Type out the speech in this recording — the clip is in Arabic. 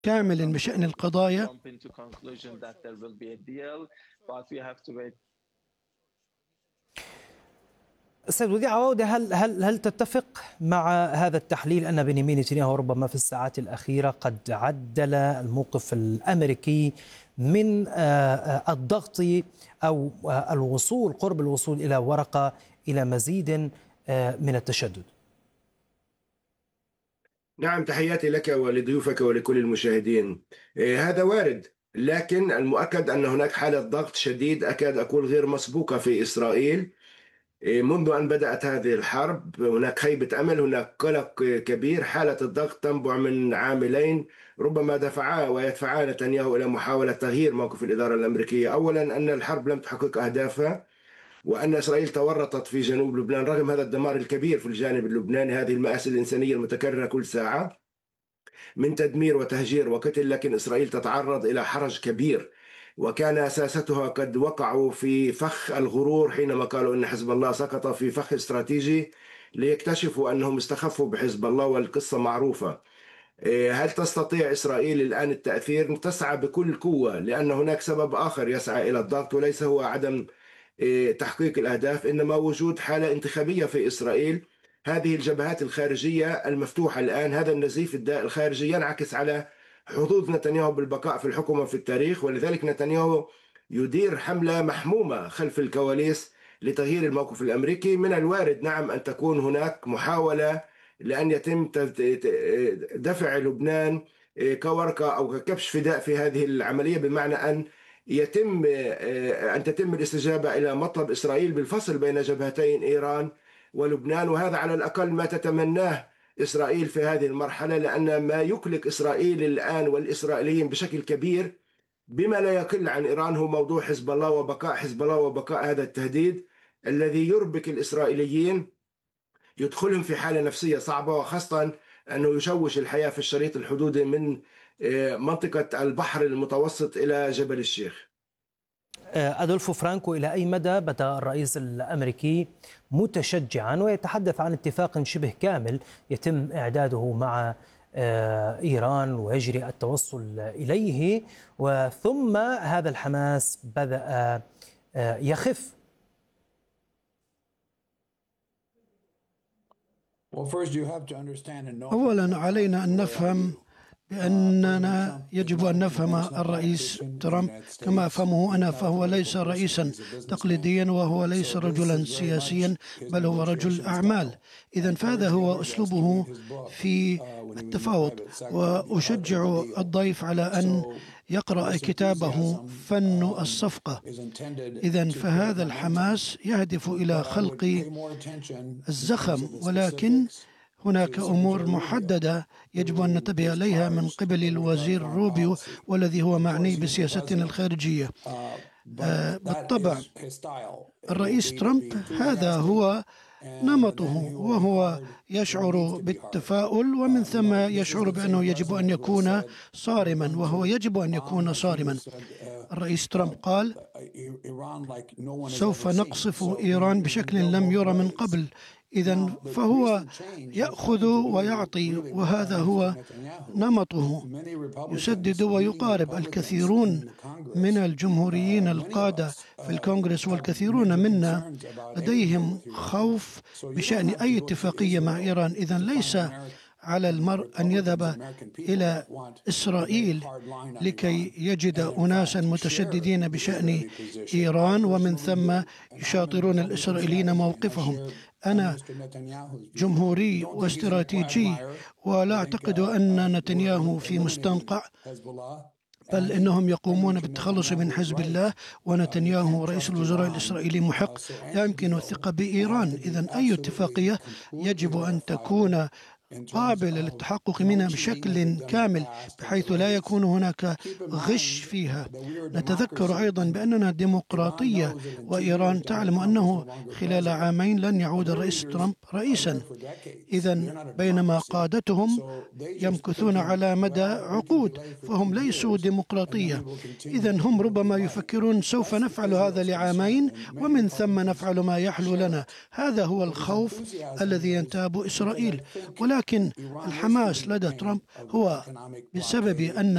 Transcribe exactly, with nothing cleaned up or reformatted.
كامل بشأن القضايا. سيد وديع عودة، هل هل هل تتفق مع هذا التحليل أن بنيامين نتنياهو ربما في الساعات الأخيرة قد عدل الموقف الأمريكي من الضغط أو الوصول قرب الوصول إلى ورقة إلى مزيد من التشدد؟ نعم، تحياتي لك ولضيوفك ولكل المشاهدين. هذا وارد، لكن المؤكد أن هناك حالة ضغط شديد أكاد أقول غير مسبوقة في إسرائيل منذ أن بدأت هذه الحرب. هناك خيبة أمل، هناك قلق كبير. حالة الضغط تنبع من عاملين ربما دفعا ويدفعا نتنياهو إلى محاولة تغيير موقف الإدارة الأمريكية. أولا أن الحرب لم تحقق أهدافها، وأن إسرائيل تورطت في جنوب لبنان رغم هذا الدمار الكبير في الجانب اللبناني، هذه المآسي الإنسانية المتكررة كل ساعة من تدمير وتهجير وقتل. لكن إسرائيل تتعرض إلى حرج كبير، وكان ساستها قد وقعوا في فخ الغرور حينما قالوا أن حزب الله سقط في فخ استراتيجي ليكتشفوا أنهم استخفوا بحزب الله، والقصة معروفة. هل تستطيع إسرائيل الآن التأثير؟ تسعى بكل قوة، لأن هناك سبب آخر يسعى إلى الضغط، وليس هو عدم تحقيق الأهداف، إنما وجود حالة انتخابية في إسرائيل. هذه الجبهات الخارجية المفتوحة الآن، هذا النزيف الخارجي ينعكس على حظوظ نتنياهو بالبقاء في الحكومة في التاريخ. ولذلك نتنياهو يدير حملة محمومة خلف الكواليس لتغيير الموقف الأمريكي. من الوارد نعم أن تكون هناك محاولة لأن يتم دفع لبنان كورقة أو كبش فداء في هذه العملية، بمعنى أن يتم أن تتم الاستجابة إلى مطلب إسرائيل بالفصل بين جبهتين إيران ولبنان، وهذا على الأقل ما تتمناه إسرائيل في هذه المرحلة، لأن ما يقلق إسرائيل الآن والإسرائيليين بشكل كبير بما لا يقل عن إيران هو موضوع حزب الله وبقاء حزب الله وبقاء هذا التهديد الذي يربك الإسرائيليين، يدخلهم في حالة نفسية صعبة، وخاصة أنه يشوش الحياة في الشريط الحدودي من منطقة البحر المتوسط إلى جبل الشيخ. أدولفو فرانكو، إلى أي مدى بدأ الرئيس الأمريكي متشجعا ويتحدث عن اتفاق شبه كامل يتم إعداده مع إيران ويجري التوصل إليه، وثم هذا الحماس بدأ يخف؟ أولا علينا أن نفهم بأننا يجب أن نفهم الرئيس ترامب كما أفهمه أنا، فهو ليس رئيسا تقليديا وهو ليس رجلا سياسيا، بل هو رجل أعمال. إذن فهذا هو أسلوبه في التفاوض، وأشجع الضيف على أن يقرأ كتابه فن الصفقة. إذن فهذا الحماس يهدف إلى خلق الزخم، ولكن هناك أمور محددة يجب أن ننتبه إليها من قبل الوزير روبيو، والذي هو معني بسياستنا الخارجية. آه بالطبع الرئيس ترامب هذا هو نمطه، وهو يشعر بالتفاؤل ومن ثم يشعر بأنه يجب أن يكون صارما، وهو يجب أن يكون صارما. الرئيس ترامب قال سوف نقصف إيران بشكل لم يرى من قبل. إذن فهو يأخذ ويعطي، وهذا هو نمطه، يسدد ويقارب. الكثيرون من الجمهوريين القادة في الكونغرس والكثيرون منا لديهم خوف بشأن أي اتفاقية مع إيران. إذن ليس على المرء أن يذهب إلى إسرائيل لكي يجد أناسا متشددين بشأن إيران ومن ثم يشاطرون الإسرائيليين موقفهم. أنا جمهوري واستراتيجي، ولا أعتقد أن نتنياهو في مستنقع، بل إنهم يقومون بالتخلص من حزب الله، ونتنياهو رئيس الوزراء الإسرائيلي محق، لا يمكن الثقة بإيران. إذن أي اتفاقية يجب أن تكون قابل للتحقق منها بشكل كامل، بحيث لا يكون هناك غش فيها. نتذكر أيضا بأننا ديمقراطية، وإيران تعلم أنه خلال عامين لن يعود الرئيس ترامب رئيسا. إذن بينما قادتهم يمكثون على مدى عقود، فهم ليسوا ديمقراطية. إذن هم ربما يفكرون سوف نفعل هذا لعامين ومن ثم نفعل ما يحلو لنا. هذا هو الخوف الذي ينتاب إسرائيل. ولكن الحماس لدى ترامب هو بسبب أن